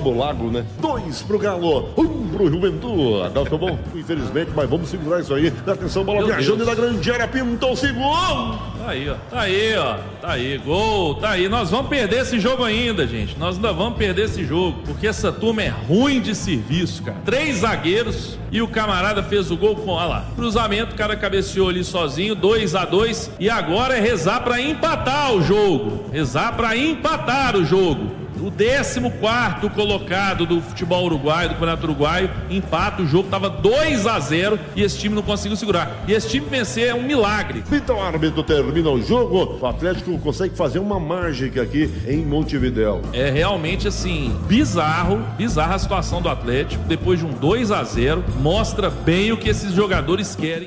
Lago, né? 2 pro Galo, 1 pro Juventude. Nós tomamos, infelizmente, mas vamos segurar isso aí. Atenção, bola viajando na grande área, pintou o segundo. Tá aí, ó. Tá aí, ó. Tá aí, gol. Tá aí. Nós vamos perder esse jogo ainda, gente. Nós ainda vamos perder esse jogo. Porque essa turma é ruim de serviço, cara. 3 zagueiros e o camarada fez o gol com, olha lá, cruzamento, o cara cabeceou ali sozinho, 2-2. E agora é rezar pra empatar o jogo. Rezar pra empatar o jogo. O 14º colocado do futebol uruguaio, do campeonato uruguaio, empata, o jogo estava 2-0 e esse time não conseguiu segurar. E esse time vencer é um milagre. Então o árbitro termina o jogo, o Atlético consegue fazer uma mágica aqui em Montevidéu. É realmente assim, bizarra a situação do Atlético, depois de um 2-0, mostra bem o que esses jogadores querem.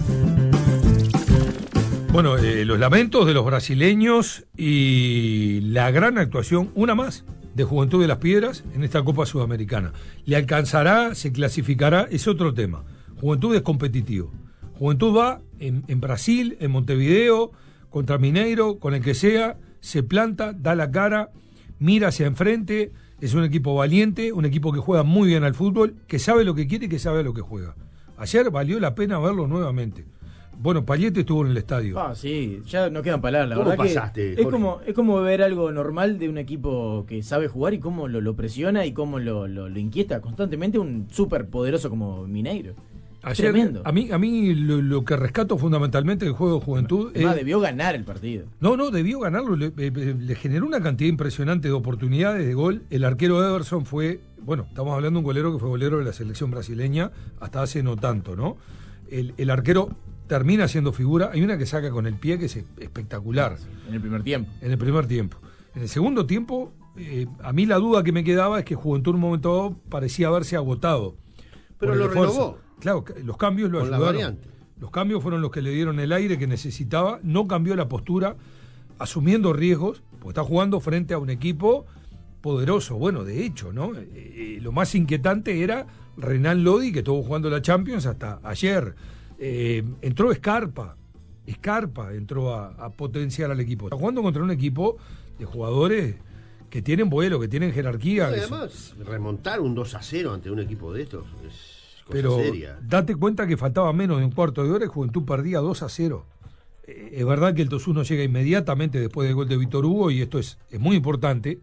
Bueno, los lamentos de los brasileños y la gran actuación, una más, de Juventud de las Piedras en esta Copa Sudamericana. ¿Le alcanzará, se clasificará? Es otro tema. Juventud es competitivo. Juventud va en Brasil, en Montevideo, contra Mineiro, con el que sea, se planta, da la cara, mira hacia enfrente, es un equipo valiente, un equipo que juega muy bien al fútbol, que sabe lo que quiere y que sabe lo que juega. Ayer valió la pena verlo nuevamente. Bueno, Payete estuvo en el estadio. Sí, ya no quedan palabras. La ¿Cómo verdad pasaste, que es como ver algo normal de un equipo que sabe jugar y cómo lo presiona y cómo lo inquieta constantemente un súper poderoso como Mineiro. Ayer, Tremendo. A mí lo que rescato fundamentalmente del juego de Juventud debió ganar el partido. No, debió ganarlo. Le generó una cantidad impresionante de oportunidades de gol. El arquero Everson fue, bueno, estamos hablando de un golero que fue golero de la selección brasileña hasta hace no tanto, ¿no? El arquero termina siendo figura. Hay una que saca con el pie que es espectacular. En el primer tiempo. En el segundo tiempo, a mí la duda que me quedaba es que Juventud en un momento dado parecía haberse agotado. Pero lo renovó. Claro, los cambios lo ayudaron. Los cambios fueron los que le dieron el aire que necesitaba. No cambió la postura, asumiendo riesgos, porque está jugando frente a un equipo poderoso. Bueno, de hecho, ¿no? Lo más inquietante era Renan Lodi, que estuvo jugando la Champions hasta ayer. Entró Scarpa entró a potenciar al equipo. Está jugando contra un equipo de jugadores que tienen vuelo, que tienen jerarquía. Y además, remontar un 2-0 ante un equipo de estos es cosa pero seria. Date cuenta que faltaba menos de un cuarto de hora y Juventud perdía 2-0. Es verdad que el 2-1 llega inmediatamente después del gol de Víctor Hugo y esto es muy importante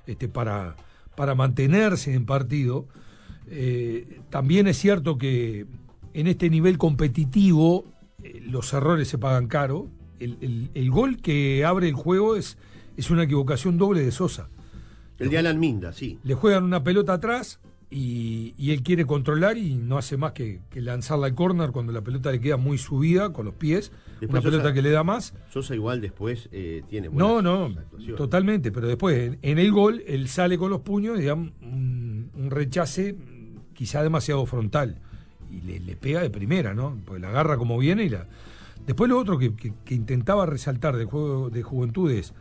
para mantenerse en partido. También es cierto que en este nivel competitivo los errores se pagan caro. El gol que abre el juego es una equivocación doble de Sosa. El de Alan Minda, sí. Le juegan una pelota atrás y él quiere controlar y no hace más que lanzarla al córner cuando la pelota le queda muy subida con los pies. Después una pelota que le da más. Sosa igual después tiene buenas actuaciones. Totalmente, pero después en el gol él sale con los puños y da un rechace quizá demasiado frontal. Y le pega de primera, ¿no? Porque la agarra como viene y la... Después lo otro que intentaba resaltar del juego de Juventud es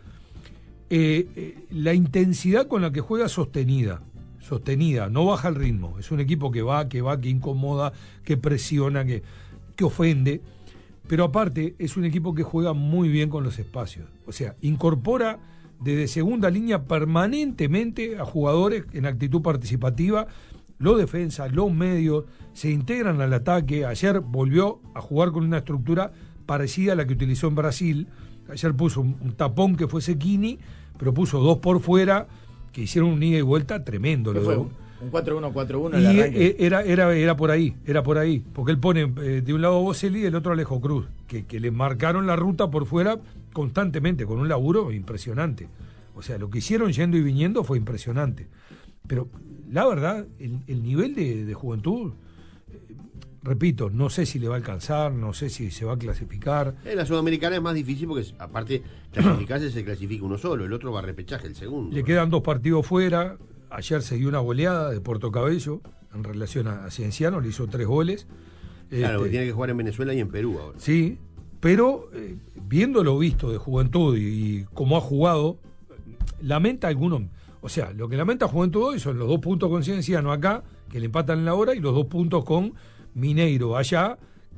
la intensidad con la que juega sostenida, no baja el ritmo. Es un equipo que va, que incomoda, que presiona, que ofende. Pero aparte es un equipo que juega muy bien con los espacios. O sea, incorpora desde segunda línea permanentemente a jugadores en actitud participativa. Los defensas, los medios se integran al ataque. Ayer volvió a jugar con una estructura parecida a la que utilizó en Brasil. Ayer puso un tapón que fue Sekini, pero puso 2 por fuera que hicieron un ida y vuelta tremendo. ¿Qué fue? Un 4-1-4-1 y el arranque. Era por ahí, porque él pone de un lado a Boselli y del otro a Alejo Cruz, que le marcaron la ruta por fuera constantemente, con un laburo impresionante. O sea, lo que hicieron yendo y viniendo fue impresionante. Pero la verdad, el nivel de Juventud, repito, no sé si le va a alcanzar, no sé si se va a clasificar. La Sudamericana es más difícil porque, aparte, clasificarse se clasifica uno solo, el otro va a repechaje, el segundo. Le quedan 2 partidos fuera. Ayer se dio una goleada de Puerto Cabello en relación a Cienciano, le hizo 3 goles. Claro, que tiene que jugar en Venezuela y en Perú ahora. Sí, pero viendo lo visto de Juventud y cómo ha jugado, lamenta algunos. O sea, lo que lamenta Juventud hoy son los 2 puntos con Cienciano acá, que le empatan en la hora, y los 2 puntos con Mineiro allá,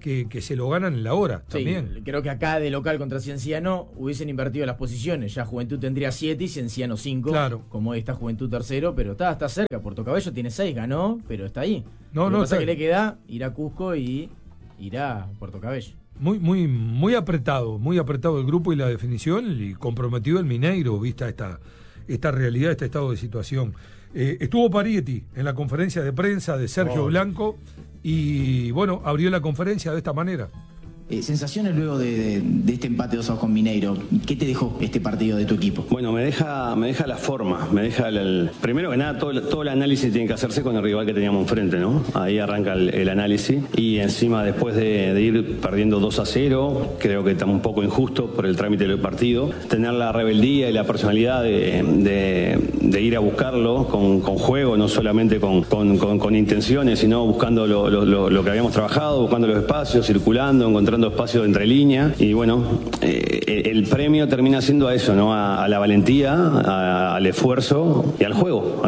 que se lo ganan en la hora también. Sí, creo que acá de local contra Cienciano hubiesen invertido las posiciones. Ya Juventud tendría 7 y Cienciano 5. Claro. Como esta Juventud tercero, pero está cerca. Puerto Cabello tiene 6, ganó, pero está ahí. No, Lo que pasa está... que le queda ir a Cusco y irá a Puerto Cabello. Muy apretado el grupo y la definición, y comprometido el Mineiro, vista esta realidad, este estado de situación. Estuvo Parietti en la conferencia de prensa de Sergio Blanco y bueno, abrió la conferencia de esta manera. Sensaciones luego de este empate 2-2 con Mineiro. ¿Qué te dejó este partido de tu equipo? Bueno, me deja la forma, me deja primero que nada todo el análisis tiene que hacerse con el rival que teníamos enfrente, ¿no? Ahí arranca el análisis y encima después de ir perdiendo 2-0, creo que está un poco injusto por el trámite del partido, tener la rebeldía y la personalidad de ir a buscarlo con juego, no solamente con intenciones, sino buscando lo que habíamos trabajado, buscando los espacios, circulando, encontrando espacio entre líneas y bueno, el premio termina siendo a eso, ¿no? A la valentía, al esfuerzo y al juego.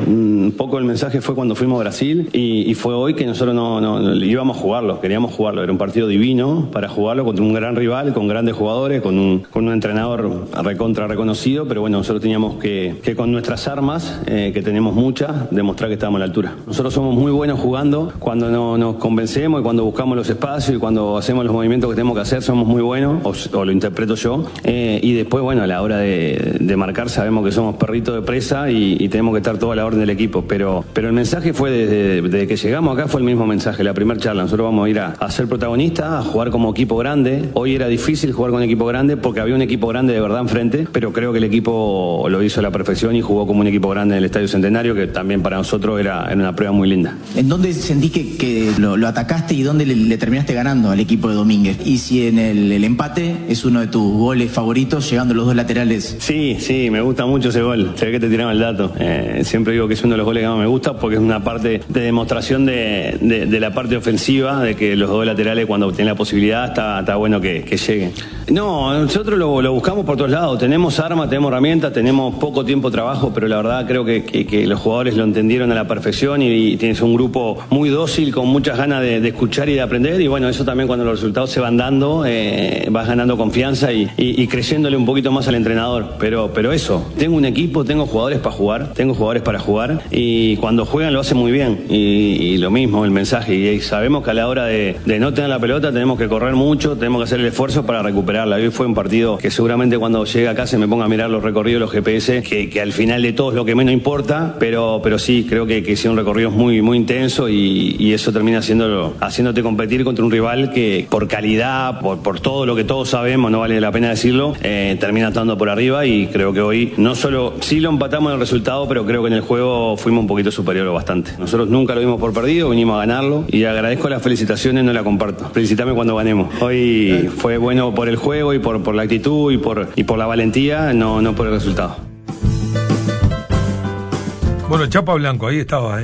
Un poco el mensaje fue cuando fuimos a Brasil y fue hoy que nosotros no íbamos a jugarlo, queríamos jugarlo, era un partido divino para jugarlo contra un gran rival, con grandes jugadores, con un entrenador reconocido, pero bueno, nosotros teníamos que con nuestras armas, que tenemos muchas, demostrar que estábamos a la altura. Nosotros somos muy buenos jugando cuando nos convencemos y cuando buscamos los espacios y cuando hacemos los movimientos que tenemos que hacer, somos muy buenos, o lo interpreto yo, y después, bueno, a la hora de marcar sabemos que somos perritos de presa y tenemos que estar toda la orden del equipo, pero el mensaje fue desde que llegamos acá fue el mismo mensaje, la primera charla, nosotros vamos a ir a ser protagonistas, a jugar como equipo grande. Hoy era difícil jugar con un equipo grande porque había un equipo grande de verdad enfrente, pero creo que el equipo lo hizo a la perfección y jugó como un equipo grande en el Estadio Centenario, que también para nosotros era una prueba muy linda. ¿En dónde sentís que lo atacaste y dónde le terminaste ganando al equipo de Domínguez? Y si en el empate es uno de tus goles favoritos, llegando los dos laterales. Sí, me gusta mucho ese gol. Se ve que te tiraron el dato. Siempre digo que es uno de los goles que más me gusta porque es una parte de demostración de la parte ofensiva, de que los dos laterales cuando tienen la posibilidad está bueno que lleguen. No, nosotros lo buscamos por todos lados. Tenemos armas, tenemos herramientas, tenemos poco tiempo de trabajo, pero la verdad creo que los jugadores lo entendieron a la perfección y tienes un grupo muy dócil, con muchas ganas de escuchar y de aprender, y bueno, eso también cuando los resultados se van dando, vas ganando confianza y creyéndole un poquito más al entrenador, pero eso, tengo un equipo, tengo jugadores para jugar y cuando juegan lo hacen muy bien y lo mismo el mensaje, y sabemos que a la hora de no tener la pelota tenemos que correr mucho, tenemos que hacer el esfuerzo para recuperarla. Hoy fue un partido que seguramente cuando llegue acá se me ponga a mirar los recorridos, los GPS, que al final de todo es lo que menos importa, pero sí, creo que hicieron recorridos muy, muy intensos y eso termina haciéndote competir contra un rival que por calidad, por todo lo que todos sabemos, no vale la pena decirlo, termina estando por arriba, y creo que hoy no solo sí lo empatamos en el resultado, pero creo que en el juego fuimos un poquito superior o bastante. Nosotros nunca lo dimos por perdido, vinimos a ganarlo y agradezco las felicitaciones, no las comparto. Felicítame cuando ganemos. Hoy fue bueno por el juego y por la actitud y por la valentía, no por el resultado. Bueno, Chapa Blanco, ahí estaba,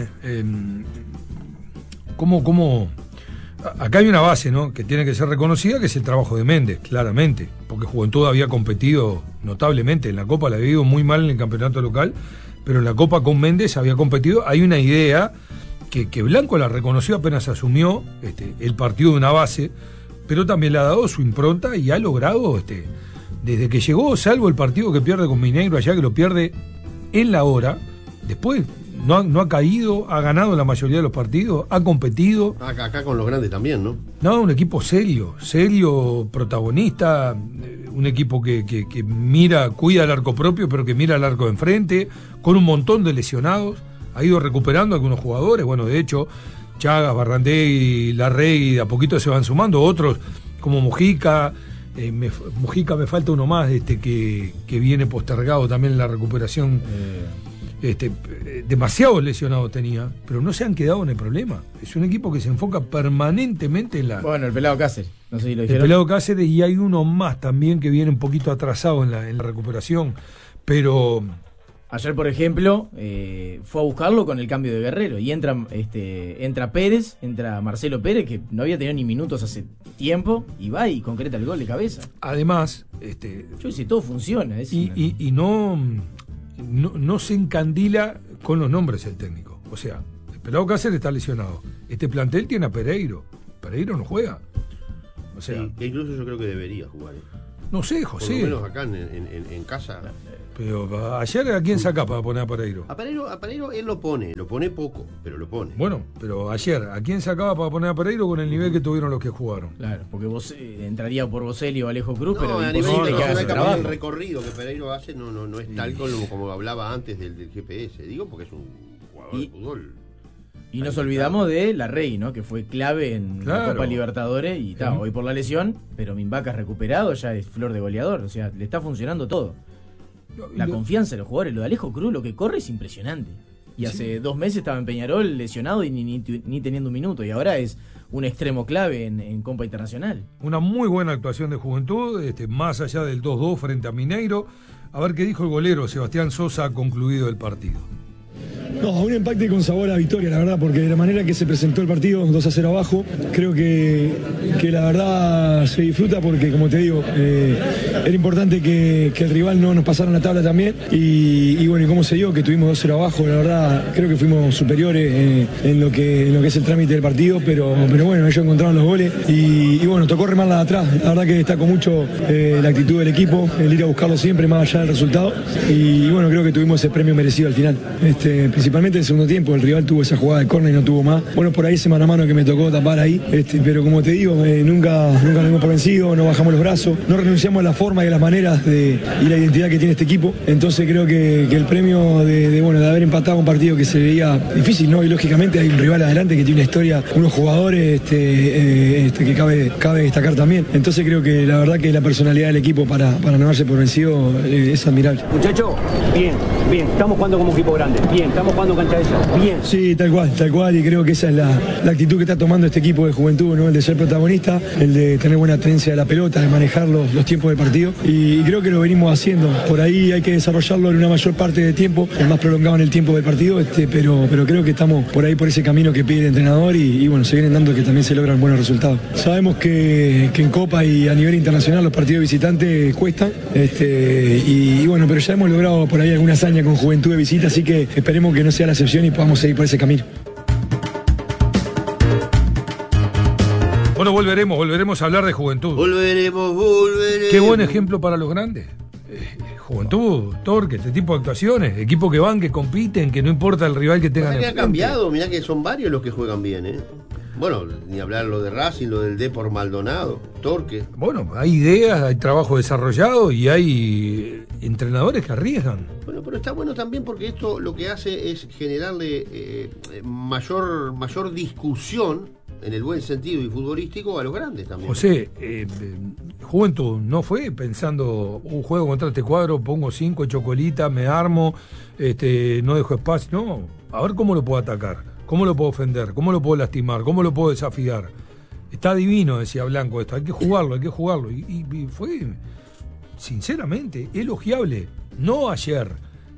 ¿Cómo? Acá hay una base, ¿no?, que tiene que ser reconocida, que es el trabajo de Méndez, claramente, porque Juventud había competido notablemente en la Copa, le había ido muy mal en el campeonato local, pero en la Copa con Méndez había competido. Hay una idea que Blanco la reconoció apenas asumió el partido de una base, pero también le ha dado su impronta y ha logrado, desde que llegó, salvo el partido que pierde con Mineiro allá, que lo pierde en la hora, después no ha caído, ha ganado la mayoría de los partidos, ha competido. Acá con los grandes también, ¿no? No, un equipo serio, protagonista, un equipo que cuida el arco propio, pero que mira el arco de enfrente, con un montón de lesionados, ha ido recuperando algunos jugadores, bueno, de hecho, Chagas, Barrandegui, Larregui, de a poquito se van sumando, otros como Mujica, Mujica me falta uno más, que viene postergado también en la recuperación. Demasiados lesionados tenía, pero no se han quedado en el problema. Es un equipo que se enfoca permanentemente en la... Bueno, el Pelado Cáceres, no sé si lo dijeron. El Pelado Cáceres, y hay uno más también que viene un poquito atrasado en la recuperación, pero... Ayer, por ejemplo, fue a buscarlo con el cambio de Guerrero y entra Pérez, entra Marcelo Pérez, que no había tenido ni minutos hace tiempo, y va y concreta el gol de cabeza. Además, yo sé, todo funciona. Y no se encandila con los nombres el técnico. O sea, el Pelado Cáceres está lesionado. Este plantel tiene a Pereiro no juega. O sea, sí, que incluso yo creo que debería jugar. No sé, Por José. lo menos acá en casa. Pero ayer, ¿a quién sacás para poner a Pereiro? A Pereiro él lo pone poco, pero lo pone. Bueno, pero ayer, ¿a quién sacaba para poner a Pereiro con el nivel que tuvieron los que jugaron? Claro, porque vos entraría por Boselli o Alejo Cruz, pero a nivel imposible que haga ese el trabajo. recorrido que Pereiro hace no es tal como hablaba antes del GPS. Digo porque es un jugador de fútbol. Y nos olvidamos de Larrey, ¿no? Que fue clave en la Copa Libertadores y está hoy por la lesión, pero Minvaca recuperado, ya es flor de goleador, o sea, le está funcionando todo. La confianza de los jugadores, lo de Alejo Cruz, lo que corre es impresionante. Y hace 2 meses estaba en Peñarol lesionado y ni teniendo un minuto, y ahora es un extremo clave en Copa Internacional. Una muy buena actuación de Juventud, más allá del 2-2 frente a Mineiro. A ver qué dijo el golero Sebastián Sosa ha concluido el partido. No, un empate con sabor a victoria, la verdad, porque de la manera que se presentó el partido, 2-0 abajo, creo que la verdad se disfruta porque, como te digo, era importante que el rival no nos pasara la tabla también. Y bueno, y como se dio, que tuvimos 2-0 abajo, la verdad, creo que fuimos superiores en lo que es el trámite del partido, pero bueno, ellos encontraron los goles y bueno, tocó remarla de atrás. La verdad que destaco mucho la actitud del equipo, el ir a buscarlo siempre, más allá del resultado. Y bueno, creo que tuvimos ese premio merecido al final. Principalmente en el segundo tiempo, el rival tuvo esa jugada de córner y no tuvo más. Bueno, por ahí ese mano a mano que me tocó tapar ahí, pero como te digo, nunca nos dimos por vencido, no bajamos los brazos, no renunciamos a la forma y a las maneras y la identidad que tiene este equipo. Entonces creo que el premio de haber empatado un partido que se veía difícil, ¿no? Y lógicamente hay un rival adelante que tiene una historia, unos jugadores que cabe destacar también. Entonces creo que la verdad que la personalidad del equipo para no darse por vencido es admirable. Muchachos, bien, estamos jugando como equipo grande, bien, estamos jugando cancha de eso, bien. Sí, tal cual, y creo que esa es la actitud que está tomando este equipo de Juventud, ¿no? El de ser protagonista, el de tener buena tenencia de la pelota, de manejar los tiempos del partido, y creo que lo venimos haciendo. Por ahí hay que desarrollarlo en una mayor parte del tiempo, más prolongado en el tiempo del partido, pero creo que estamos por ahí, por ese camino que pide el entrenador, y bueno, se vienen dando que también se logran buenos resultados. Sabemos que en Copa y a nivel internacional los partidos visitantes cuestan, y bueno, pero ya hemos logrado por ahí alguna hazaña con Juventud de visita, así que esperemos que no sea la excepción y podamos seguir por ese camino. Bueno, volveremos a hablar de Juventud. Volveremos. Qué buen ejemplo para los grandes. Juventud, Torque, este tipo de actuaciones, equipos que van, que compiten, que no importa el rival que tengan. Ha cambiado, mirá que son varios los que juegan bien, ¿eh? Bueno, ni hablar lo de Racing, lo del Depor Maldonado, Torque. Bueno, hay ideas, hay trabajo desarrollado y hay entrenadores que arriesgan. Bueno, pero está bueno también porque esto lo que hace es generarle mayor discusión, en el buen sentido y futbolístico, a los grandes también. José, Juventud no fue pensando un juego contra este cuadro, pongo 5, chocolita, me armo, no dejo espacio. No, a ver cómo lo puedo atacar, cómo lo puedo ofender, cómo lo puedo lastimar, cómo lo puedo desafiar. Está divino, decía Blanco, esto, hay que jugarlo. Y fue, sinceramente, elogiable. No ayer.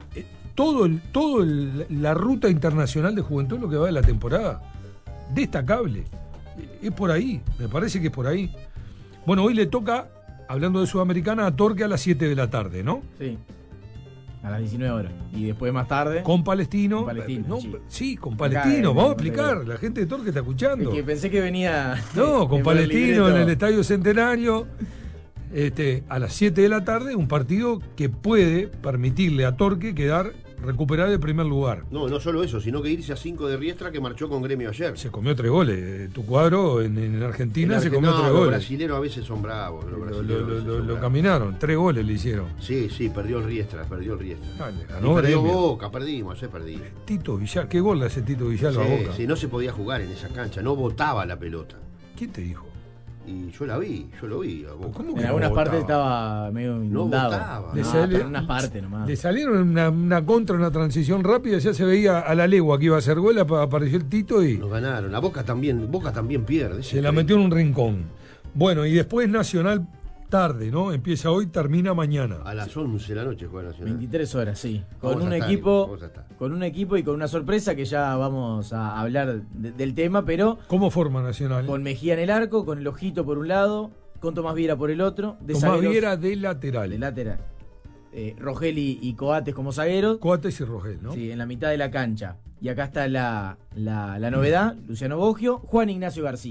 La ruta internacional de Juventud, lo que va de la temporada, destacable. Es por ahí, me parece que es por ahí. Bueno, hoy le toca, hablando de Sudamericana, a Torque a las 7 de la tarde, ¿no? Sí, a las 19 horas. Y después más tarde... Con Palestino. Sí, con Palestino, vamos a explicar, la gente de Torque está escuchando. Es que pensé que venía... No, con Palestino en el Estadio Centenario. A las 7 de la tarde, un partido que puede permitirle a Torque recuperar el primer lugar. No solo eso, sino que irse a 5 de Riestra, que marchó con Gremio ayer. Se comió 3 goles. Tu cuadro en Argentina se comió 3 goles. Los brasileros a veces son bravos. Lo caminaron, 3 goles le hicieron. Sí, perdió el Riestra. Ganó perdió Gremio. Boca, perdimos. Tito Villar, qué gol hace Tito Villar a Boca. Sí, no se podía jugar en esa cancha, no botaba la pelota. ¿Quién te dijo? Y yo lo vi a Boca. En algunas partes estaba medio inundado. No botaba. En unas partes nomás. Le salieron una transición rápida, ya se veía a la legua que iba a hacer gol, apareció el Tito y... Nos ganaron. Boca también pierde. Se la metió en un rincón. Bueno, y después Nacional tarde, ¿no? Empieza hoy, termina mañana. A las 11 de la noche juega Nacional. 23 horas, sí. Con un equipo y con una sorpresa que ya vamos a hablar del tema, pero... ¿Cómo forma Nacional? Con Mejía en el arco, con el Ojito por un lado, con Tomás Viera por el otro. Tomás Viera de lateral. Rogel y Coates como zagueros. Coates y Rogel, ¿no? Sí, en la mitad de la cancha. Y acá está la novedad, Luciano Boggio, Juan Ignacio García.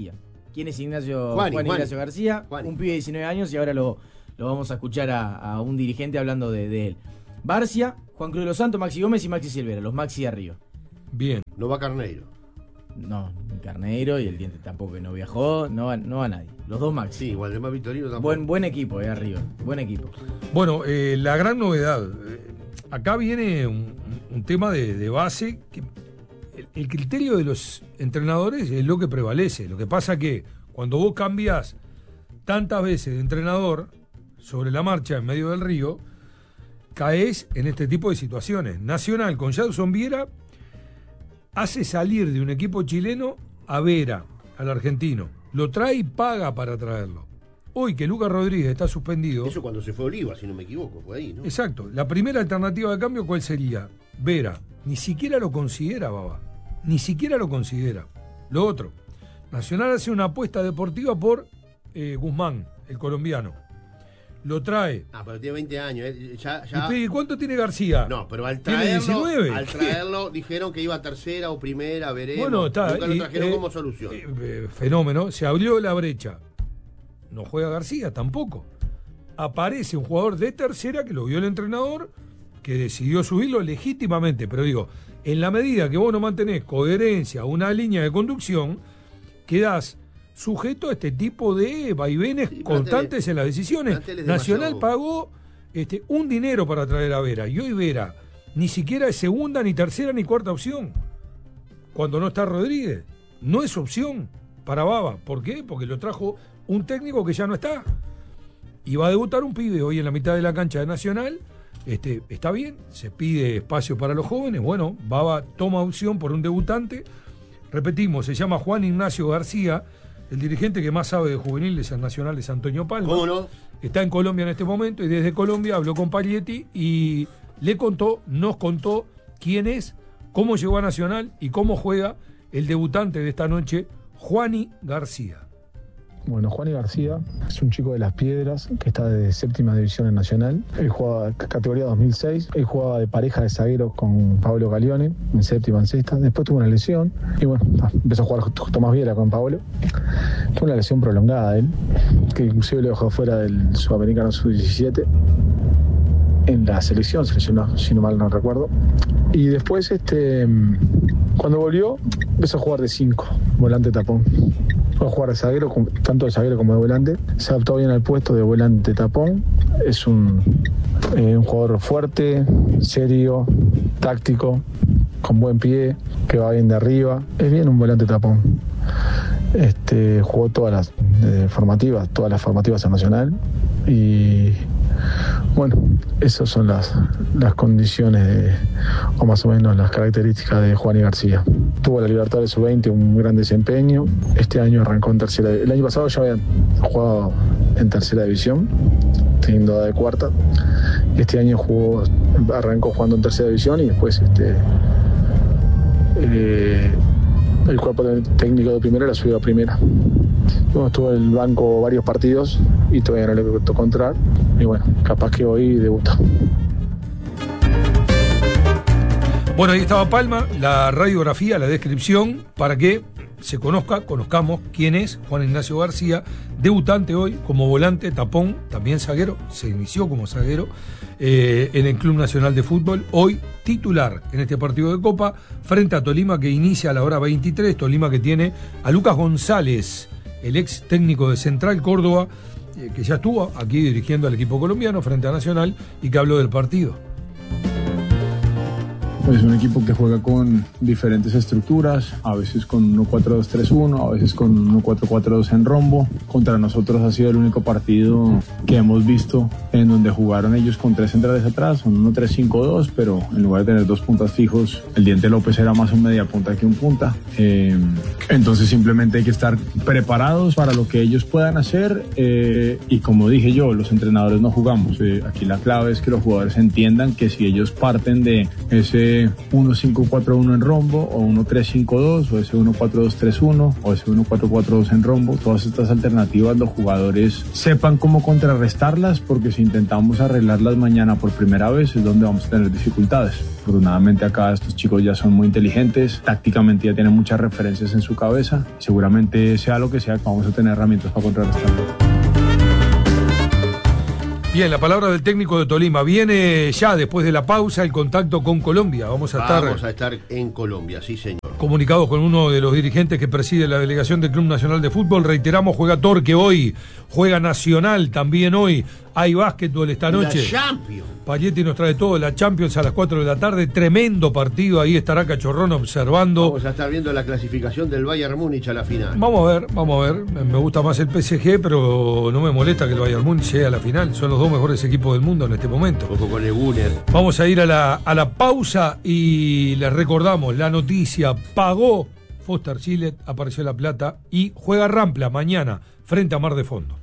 ¿Quién es Juan Ignacio García? Un pibe de 19 años y ahora lo vamos a escuchar a un dirigente hablando de él. Barcia, Juan Cruz de los Santos, Maxi Gómez y Maxi Silvera, los Maxi de arriba. Bien. No va Carneiro. No, ni Carneiro y el Diente tampoco, que no viajó, no va nadie. Los dos Maxi. Sí, Waldemar Vitorino tampoco. Buen equipo arriba, buen equipo. Bueno, la gran novedad, acá viene un tema de base, que el criterio de los entrenadores es lo que prevalece. Lo que pasa que cuando vos cambias tantas veces de entrenador sobre la marcha en medio del río, caes en este tipo de situaciones. Nacional con Jadson Viera hace salir de un equipo chileno a Vera, al argentino. Lo trae y paga para traerlo. Hoy que Lucas Rodríguez está suspendido... Eso cuando se fue Oliva, si no me equivoco, fue ahí, ¿no? Exacto. La primera alternativa de cambio, ¿cuál sería? Vera. Ni siquiera lo considera, Baba. Ni siquiera lo considera. Lo otro, Nacional hace una apuesta deportiva por Guzmán, el colombiano. Lo trae. Pero tiene 20 años. Ya... ¿Y cuánto tiene García? No, pero al traerlo, dijeron que iba a tercera o primera, veremos. Bueno, está. Nunca lo trajeron como solución. Fenómeno. Se abrió la brecha. No juega García tampoco. Aparece un jugador de tercera que lo vio el entrenador, que decidió subirlo legítimamente. Pero digo, en la medida que vos no mantenés coherencia, una línea de conducción, quedás sujeto a este tipo de vaivenes constantes en las decisiones. Nacional pagó un dinero para traer a Vera, y hoy Vera ni siquiera es segunda, ni tercera, ni cuarta opción. Cuando no está Rodríguez, no es opción para Baba. ¿Por qué? Porque lo trajo un técnico que ya no está. Y va a debutar un pibe hoy en la mitad de la cancha de Nacional. Está bien, se pide espacio para los jóvenes. Bueno, Baba toma opción por un debutante. Repetimos, se llama Juan Ignacio García. El dirigente que más sabe de juveniles en Nacional es Antonio Palma. ¿Cómo no? Está en Colombia en este momento y desde Colombia habló con Paglietti y nos contó quién es, cómo llegó a Nacional y cómo juega el debutante de esta noche, Juani García. Bueno, Juani García es un chico de Las Piedras que está de séptima división en Nacional. Él jugaba categoría 2006. Él jugaba de pareja de zagueros con Pablo Galeone en séptima, en sexta. Después tuvo una lesión y bueno, empezó a jugar Tomás Viera con Pablo. Tuvo una lesión prolongada él, que inclusive lo dejó fuera del Sudamericano Sub-17. En la selección se lesionó, si no mal no recuerdo. Y después, cuando volvió, empezó a jugar de 5, volante tapón. Fue a jugar de zaguero, tanto de zaguero como de volante. Se adaptó bien al puesto de volante tapón. Es un jugador fuerte, serio, táctico, con buen pie, que va bien de arriba. Es bien un volante tapón. Jugó todas las formativas en Nacional. Y bueno, esas son las condiciones o más o menos las características de Juani García. Tuvo la Libertadores Sub-20, un gran desempeño. Este año arrancó en tercera. El año pasado ya había jugado en tercera división, teniendo edad de cuarta. Este año arrancó jugando en tercera división y después el cuerpo técnico de primera la subió a primera. Luego estuvo en el banco varios partidos y todavía no le tocó entrar. Y bueno, capaz que hoy debuta. Bueno, ahí estaba Palma, la radiografía, la descripción, para que conozcamos quién es Juan Ignacio García, debutante hoy como volante, tapón, también zaguero, se inició como zaguero en el Club Nacional de Fútbol, hoy titular en este partido de Copa, frente a Tolima, que inicia a la hora 23, Tolima que tiene a Lucas González, el ex técnico de Central Córdoba, que ya estuvo aquí dirigiendo al equipo colombiano frente a Nacional y que habló del partido. Es un equipo que juega con diferentes estructuras, a veces con 1-4-2-3-1, a veces con 1-4-4-2 en rombo. Contra nosotros ha sido el único partido que hemos visto en donde jugaron ellos con 3 centrales atrás, un 1-3-5-2, pero en lugar de tener 2 puntas fijos, el Diente López era más un media punta que un punta. Entonces simplemente hay que estar preparados para lo que ellos puedan hacer y como dije yo, los entrenadores no jugamos. Aquí la clave es que los jugadores entiendan que si ellos parten de ese ese 1-5-4-1 en rombo, o 1-3-5-2, o ese 1-4-2-3-1, o ese 1-4-4-2 en rombo. Todas estas alternativas los jugadores sepan cómo contrarrestarlas, porque si intentamos arreglarlas mañana por primera vez es donde vamos a tener dificultades. Afortunadamente acá estos chicos ya son muy inteligentes, tácticamente ya tienen muchas referencias en su cabeza, y seguramente sea lo que sea, vamos a tener herramientas para contrarrestarlo. Bien, la palabra del técnico de Tolima. Viene ya después de la pausa el contacto con Colombia. Vamos a estar en Colombia, sí señor. Comunicados con uno de los dirigentes que preside la delegación del Club Nacional de Fútbol. Reiteramos, juega Torque hoy, juega Nacional también hoy. Hay básquetbol esta noche. La Champions. Paglietti nos trae todo, la Champions a las 4 de la tarde. Tremendo partido, ahí estará Cachorrón observando. Vamos a estar viendo la clasificación del Bayern Múnich a la final. Vamos a ver. Me gusta más el PSG, pero no me molesta que el Bayern Múnich llegue a la final. Son los dos mejores equipos del mundo en este momento. Ojo con el Gunner. Vamos a ir a la pausa y les recordamos la noticia. Pagó Foster Gillett, apareció la plata y juega Rampla mañana frente a Mar de Fondo.